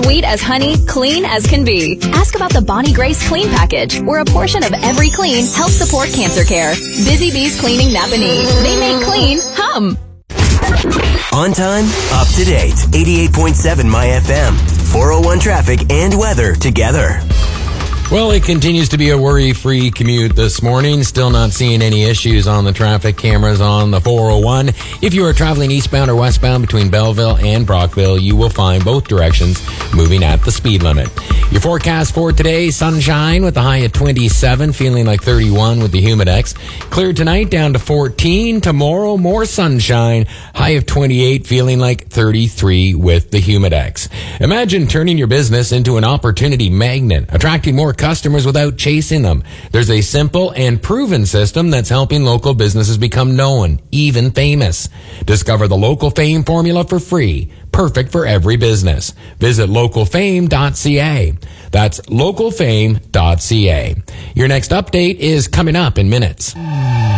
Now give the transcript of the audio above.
Sweet as honey, clean as can be. Ask about the Bonnie Grace Clean Package, where a portion of every clean helps support cancer care. Busy Bees Cleaning Napanee. They make clean hum. On time, up to date. 88.7 My FM. 401 traffic and weather together. Well, it continues to be a worry-free commute this morning. Still not seeing any issues on the traffic cameras on the 401. If you are traveling eastbound or westbound between Belleville and Brockville, you will find both directions moving at the speed limit. Your forecast for today, sunshine with a high of 27, feeling like 31 with the Humidex. Clear tonight down to 14. Tomorrow, more sunshine, high of 28, feeling like 33 with the Humidex. Imagine turning your business into an opportunity magnet, attracting more customers without chasing them. There's a simple and proven system that's helping local businesses become known, even famous. Discover the Local Fame formula for free. Perfect for every business. Visit localfame.ca. That's localfame.ca. Your next update is coming up in minutes.